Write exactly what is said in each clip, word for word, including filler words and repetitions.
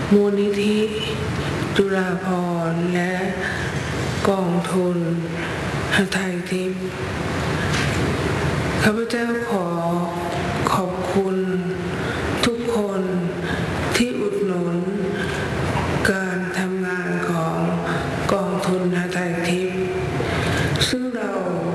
มูลนิธิจุฬาภรณ์และกองทุนหทัยทิพย์ข้าพเจ้าขอขอบคุณทุกคนที่อุดหนุนการทำงานของกองทุนหทัยทิพย์ซึ่งเรา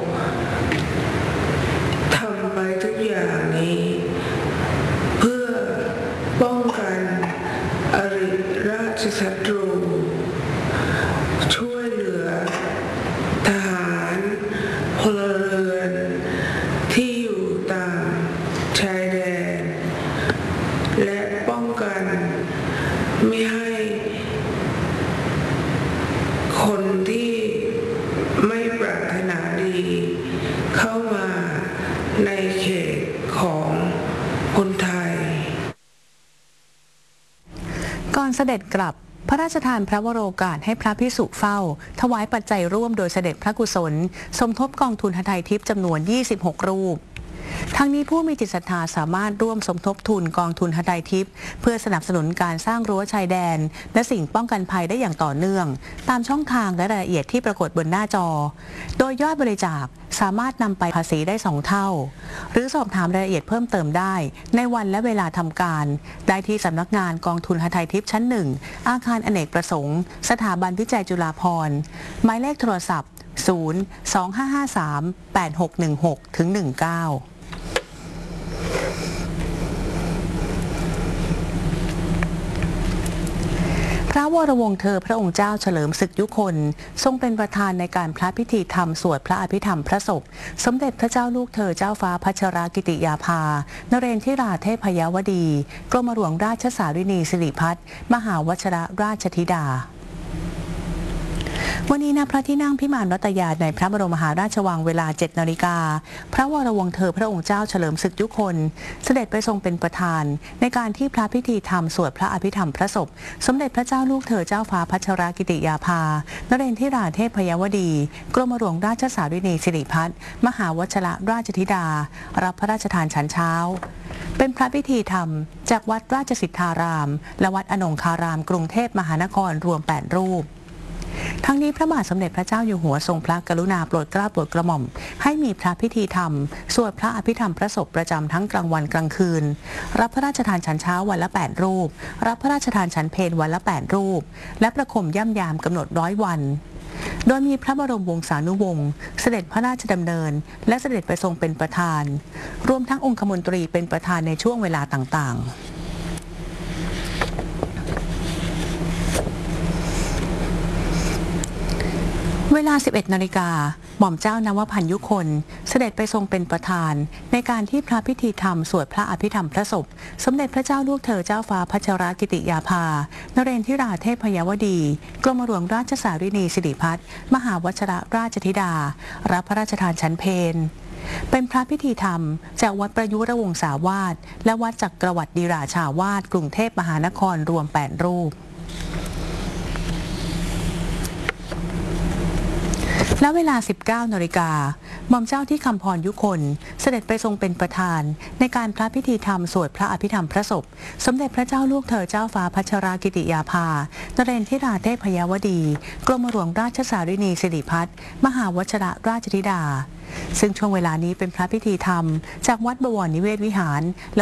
ทำไปทุกอย่างนี้เพื่อป้องกันอริราชศัตรูช่วยเหลือทหารพลเรือนที่อยู่ตามชายแดนและป้องกันไม่ให้คนที่ไม่ปรารถนาดีเข้ามาในเขตของคนไทยก่อนเสด็จกลับพระราชทานพระวโรกาสให้พระภิกษุเฝ้าถวายปัจจัยร่วมโดยเสด็จพระกุศลสมทบกองทุนหทัยทิพย์จำนวนยี่สิบหกรูปทั้งนี้ผู้มีจิตศรัทธาสามารถร่วมสมทบทุนกองทุนหทัยทิพย์เพื่อสนับสนุนการสร้างรั้วชายแดนและสิ่งป้องกันภัยได้อย่างต่อเนื่องตามช่องทางและรายละเอียดที่ปรากฏบนหน้าจอโดยยอดบริจาคสามารถนำไปภาษีได้สองเท่าหรือสอบถามรายละเอียดเพิ่มเติมได้ในวันและเวลาทำการได้ที่สำนักงานกองทุนหทัยทิพย์ชั้นหนึ่งอาคารอเนกประสงค์สถาบันวิจัยจุฬาภรณ์หมายเลขโทรศัพท์ศูนย์ สอง ห้า ห้า สาม แปด หก หนึ่ง หก ถึง หนึ่ง เก้าพระวรวงศ์เธอพระองค์เจ้าเฉลิมศึกยุคนทรงเป็นประธานในการพระพิธีธรรมสวดพระอภิธรรมพระศพสมเด็จพระเจ้าลูกเธอเจ้าฟ้าพัชรกิติยาภานเรนทิราเทพยวดีกรมหลวงราชสารินีสิริพัฒน์มหาวชิรราชธิดาวันนี้ณพระที่นั่งพิมานรัตยาในพระบรมมหาราชวังเวลา เจ็ด นาฬิกาพระวรวงศ์เธอพระองค์เจ้าเฉลิมศึกยุคนเสด็จไปทรงเป็นประธานในการที่พระพิธีธรรมสวดพระอภิธรรมพระศพสมเด็จพระเจ้าลูกเธอเจ้าฟ้าพัชรกิติยาภานเรนทิราเทพยวดีกรมหลวงราชสารินีสิริพัฒน์มหาวชิรราชธิดารับพระราชทานฉันเช้าเป็นพระพิธีธรรมจากวัดราชสิทธารามและวัดอนงคารามกรุงเทพมหานครรวมแปดรูปทั้งนี้พระบาทสมเด็จพระเจ้าอยู่หัวทรงพระกรุณาโปรดเกล้าโปรดกระหม่อมให้มีพระพิธีธรรมสวดพระอภิธรรมพระศพประจำทั้งกลางวันกลางคืนรับพระราชทานฉันเช้าวันละแปดรูปรับพระราชทานฉันเพลวันละแปดรูปและประคมย่ำยามกำหนดร้อยวันโดยมีพระบรมวงศานุวงศ์เสด็จพระราชดำเนินและเสด็จไปทรงเป็นประธานรวมทั้งองคมนตรีเป็นประธานในช่วงเวลาต่างๆเวลา สิบเอ็ด นาฬิกาหม่อมเจ้านวพันธ์ยุคนเสด็จไปทรงเป็นประธานในการที่พระพิธีธรรมสวดพระอภิธรรมพระศพสมเด็จพระเจ้าลูกเธอเจ้าฟ้าพัชรกิติยาภานเรนทิราเทพยวดีกรมหลวงราชสารินีสิริพัฒน์มหาวชิรราชธิดารับพระราชทานฉันเพลเป็นพระพิธีธรรมจากวัดประยุรวงศาวาสและวัดจักรวรรดิราชาวาสกรุงเทพมหานครรวมแปดรูปและเวลา สิบเก้า นาฬิกาหม่อมเจ้าที่คำพรยุคนเสด็จไปทรงเป็นประธานในการพระพิธีธรรมสวดพระอภิธรรมพระศพสมเด็จพระเจ้าลูกเธอเจ้าฟ้าพัชรกิติยาภานเรนทิราเทพยวดีกรมหลวงราชสารินีสิริพัฒน์มหาวชิรราชธิดาซึ่งช่วงเวลานี้เป็นพระพิธีธรรมจากวัดบวรนิเวศวิหาร